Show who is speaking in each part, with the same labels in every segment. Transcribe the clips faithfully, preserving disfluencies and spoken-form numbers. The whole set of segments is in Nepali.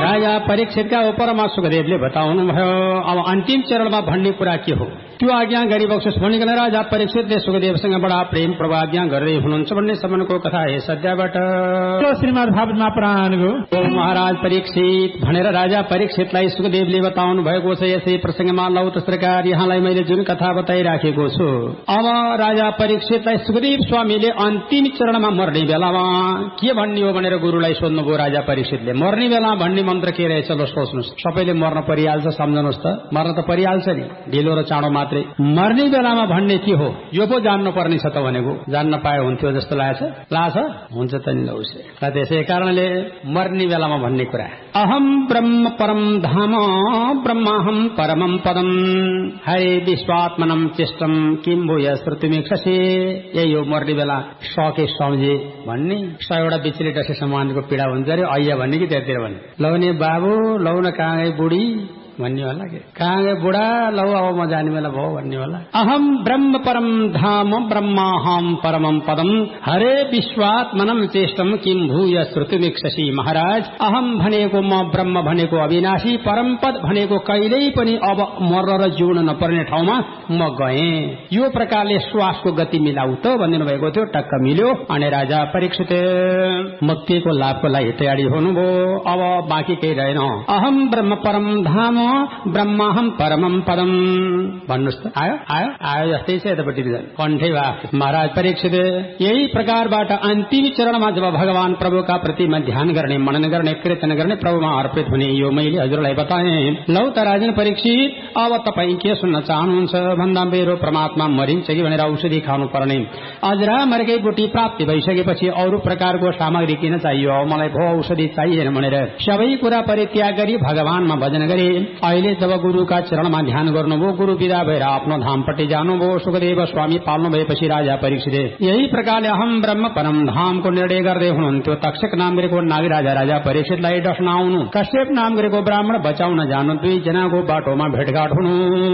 Speaker 1: राजा परीक्षितका उपरमा सुखदेवले बताउनु भयो अब अन्तिम चरणमा भन्ने कुरा के हो त्यो आज्ञा गरी बक्सोस् भनिकन राजा परीक्षितले सुखदेवसँग बडा प्रेम प्रभाव आज्ञा गर्दै हुनुहुन्छ भन्ने सम्मको कथा यस अध्यायबाट
Speaker 2: श्रीमद् भागवतमा पुराणको
Speaker 1: ओ महाराज परीक्षित भनेर राजा परीक्षितलाई सुखदेवले बताउनु भएको छ। यसै प्रसंगमा लौ तस्त्रकार यहाँलाई मैले जुन कथा बताइराखेको छु अब राजा परीक्षितलाई सुखदेव स्वामीले अन्तिम चरणमा मर्ने बेलामा के भन्ने हो भनेर गुरुलाई सोध्नुभयो राजा परीक्षितले। मर्ने बेला भन्ने मन्त्र के रहेछ ल सोच्नुहोस्, सबैले मर्न परिहाल्छ, सम्झनुहोस् त मर्न त परिहाल्छ नि, ढिलो र चाँडो मात्रै। मर्ने बेलामा भन्ने के हो यो पो जान्नु पर्ने छ त भनेको, जान्न पाए हुन्थ्यो जस्तो लागेछ लाग्छ हुन्छ त नि लौसे। त्यसै कारणले मर्ने बेलामा भन्ने कुरा अहम ब्रह्म परम धाम ब्रह्माहम परमम पदम हरे विश्वात्मनम चेष्टम किम भूय श्रुतिमीक्षसे। यही हो मर्ने बेला सके सम्झे भन्ने। सयवटा बिचले डसे समानको पीडा हुन्छ अरे ऐया भन्ने कि त्यतिर भन्ने। लौने बाबु लौन कहाँ गए बुढी भन्ने होला के, कहाँ गए बुढा लौ अब म जाने बेला भयो भन्ने होला। अहम ब्रह्म परम धाम ब्रह्माहम परमम पदम हरे विश्वात्मनम चेष्टम किम भूय श्रुतिमीक्षसी। महाराज अहम भनेको म ब्रह्म भनेको अविनाशी, परम पद भनेको कहिल्यै पनि अब मर्न र जिउन नपर्ने ठाउँमा म गएँ। यो प्रकारले श्वासको गति मिलाउ त भनिदिनु भएको थियो, टक्क मिल्यो। अनि राजा परीक्षित मुक्तिको लाभको लागि तयारी हुनुभयो। अब बाँकी केही रहेन। अहम ब्रह्म परम धाम ब्रह्माहम परमम पदम भन्नुहोस् त आयो आयो आयो जस्तै छ यतापट्टि कण्ठै भा। महाराज परीक्षित यही प्रकारबाट अन्तिम चरणमा जब भगवान प्रभुका प्रतिमा ध्यान गर्ने, मनन गर्ने, कीर्तन गर्ने, प्रभुमा अर्पित हुने यो मैले हजुरलाई बताएँ। लौ त राजन परीक्षित अब तपाईँ के सुन्न चाहनुहुन्छ भन्दा मेरो परमात्मा मरिन्छ कि भनेर औषधि खानु पर्ने, अजरा मर्कै बुटी प्राप्ति भइसकेपछि अरू प्रकारको सामग्री किन चाहियो, मलाई भो औषधि चाहिएन भनेर सबै कुरा परित्याग गरी भगवानमा भजन गरे। अहिले जब गुरुका चरणमा ध्यान गर्नुभयो, गुरु विदा भएर आफ्नो धामपट्टि जानुभयो। सुखदेव स्वामी पाल्नु भएपछि राजा परीक्षित यही प्रकारले अहम ब्रह्म परम धामको निर्णय गर्दै हुनुहुन्थ्यो। तक्षक नाम गरेको नाग राजा राजा परीक्षितलाई डस्न आउनु, कश्यप नाम गरेको ब्राह्मण बचाउन जानु, दुईजनाको बाटोमा भेटघाट हुनु।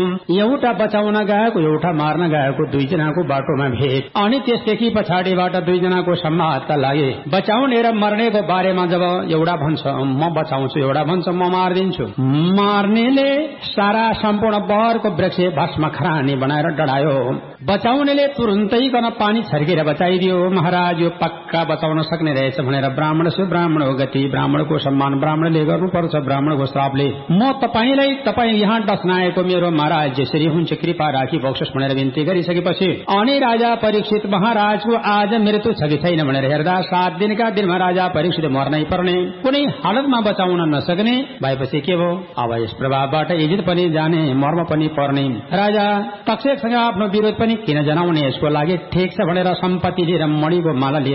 Speaker 1: एउटा बचाउन गएको एउटा मार्न गएको, दुईजनाको बाटोमा भेट। अनि त्यसदेखि पछाडिबाट दुईजनाको सम्वादका लागि बचाउने र मर्नेको बारेमा जब एउटा भन्छ म बचाउँछु, एउटा भन्छ म मारिदिन्छु। मार्नेले सारा सम्पूर्ण बहरको वृक्ष भस्म खरानी बनाएर डढायो, बचाउनेले तुरुन्तै गर्न पानी छर्केर बचाइदियो। महाराज यो पक्का बचाउन सक्ने रहेछ भनेर ब्राह्मण सु ब्राह्मण हो गति, ब्राह्मणको सम्मान ब्राह्मणले गर्नुपर्छ, ब्राह्मणको श्रापले। म तपाईलाई तपाईँ यहाँ डस्न आएको मेरो महाराज जसरी हुन्छ कृपा राखी बक्सोस् भनेर विन्ती गरिसकेपछि अनि राजा परीक्षित महाराजको आज मृत्यु छ कि छैन भनेर हेर्दा सात दिनका दिनमा राजा परीक्षित मर्नै पर्ने, कुनै हालतमा बचाउन नसक्ने भएपछि के भयो। अब यस प्रभावबाट इज्जत पनि जाने, मर्म पनि पर्ने। राजा तक्षकसँग आफ्नो विरोध पनि किन जनाउने, यसको लागि ठिक छ भनेर सम्पत्ति लिएर मणिको माला